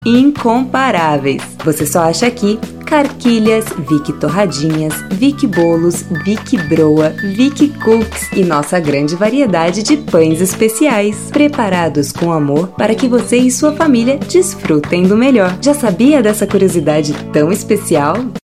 incomparáveis. Você só acha aqui Carquilhas, Vicky Torradinhas, Vicky Bolos, Vicky Broa, Vicky Cooks e nossa grande variedade de pães especiais, preparados com amor para que você e sua família desfrutem do melhor. Já sabia dessa curiosidade tão especial?